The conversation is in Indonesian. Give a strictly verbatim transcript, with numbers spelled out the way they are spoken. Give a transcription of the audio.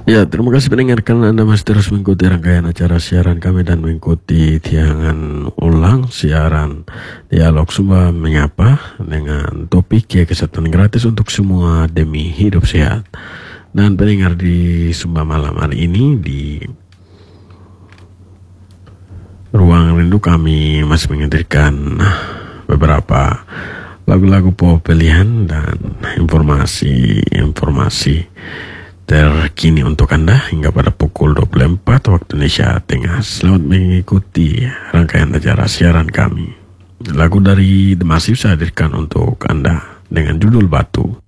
Ya, terima kasih mendengarkan. Anda masih terus mengikuti rangkaian acara siaran kami dan mengikuti tayangan ulang siaran Dialog Sumba Menyapa dengan topik ya kesehatan gratis untuk semua demi hidup sehat. Dan pendengar di Sumba malam hari ini di Ruang Rindu kami masih menghadirkan beberapa lagu-lagu pop pilihan dan informasi-informasi terkini untuk Anda hingga pada pukul dua puluh empat waktu Indonesia Tengah. Selamat mengikuti rangkaian acara siaran kami. Lagu dari The Massive saya hadirkan untuk Anda dengan judul Batu.